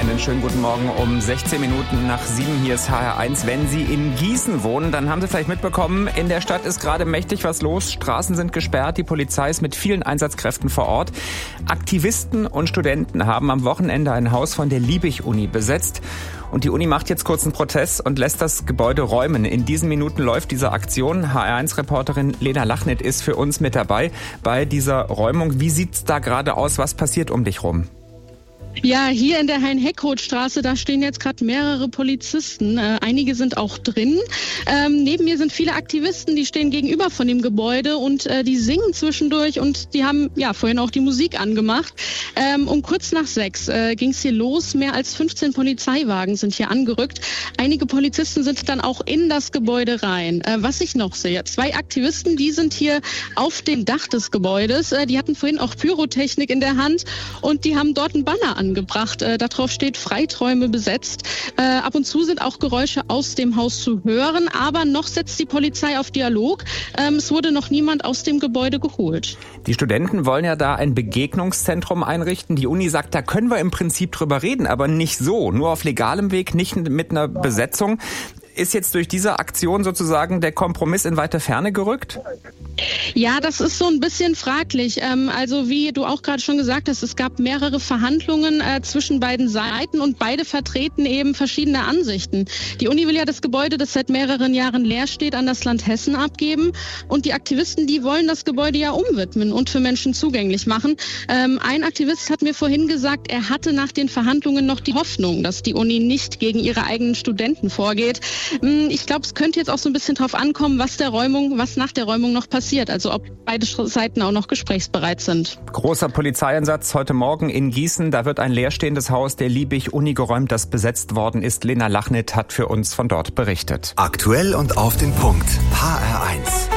Einen schönen guten Morgen um 16 Minuten nach 7. Hier ist HR1. Wenn Sie in Gießen wohnen, dann haben Sie vielleicht mitbekommen, in der Stadt ist gerade mächtig was los. Straßen sind gesperrt, die Polizei ist mit vielen Einsatzkräften vor Ort. Aktivisten und Studenten haben am Wochenende ein Haus von der Liebig-Uni besetzt. Und die Uni macht jetzt kurzen Protest und lässt das Gebäude räumen. In diesen Minuten läuft diese Aktion. HR1-Reporterin Lena Lachnit ist für uns mit dabei bei dieser Räumung. Wie sieht's da gerade aus? Was passiert um dich rum? Ja, hier in der Hein-Heckroth-Straße, da stehen jetzt gerade mehrere Polizisten. Einige sind auch drin. Neben mir sind viele Aktivisten, die stehen gegenüber von dem Gebäude und die singen zwischendurch und die haben ja vorhin auch die Musik angemacht. Um kurz nach 6 ging es hier los. Mehr als 15 Polizeiwagen sind hier angerückt. Einige Polizisten sind dann auch in das Gebäude rein. Was ich noch sehe, 2 Aktivisten, die sind hier auf dem Dach des Gebäudes. Die hatten vorhin auch Pyrotechnik in der Hand und die haben dort einen Banner angebracht. Darauf steht Freiträume besetzt. Ab und zu sind auch Geräusche aus dem Haus zu hören, aber noch setzt die Polizei auf Dialog. Es wurde noch niemand aus dem Gebäude geholt. Die Studenten wollen ja da ein Begegnungszentrum einrichten. Die Uni sagt, da können wir im Prinzip drüber reden, aber nicht so, nur auf legalem Weg, nicht mit einer Besetzung. Ist jetzt durch diese Aktion sozusagen der Kompromiss in weite Ferne gerückt? Ja, das ist so ein bisschen fraglich. Also wie du auch gerade schon gesagt hast, es gab mehrere Verhandlungen zwischen beiden Seiten und beide vertreten eben verschiedene Ansichten. Die Uni will ja das Gebäude, das seit mehreren Jahren leer steht, an das Land Hessen abgeben. Und die Aktivisten, die wollen das Gebäude ja umwidmen und für Menschen zugänglich machen. Ein Aktivist hat mir vorhin gesagt, er hatte nach den Verhandlungen noch die Hoffnung, dass die Uni nicht gegen ihre eigenen Studenten vorgeht. Ich glaube, es könnte jetzt auch so ein bisschen drauf ankommen, was nach der Räumung noch passiert. Also ob beide Seiten auch noch gesprächsbereit sind. Großer Polizeieinsatz heute Morgen in Gießen. Da wird ein leerstehendes Haus der Liebig-Uni geräumt, das besetzt worden ist. Lena Lachnit hat für uns von dort berichtet. Aktuell und auf den Punkt. HR1.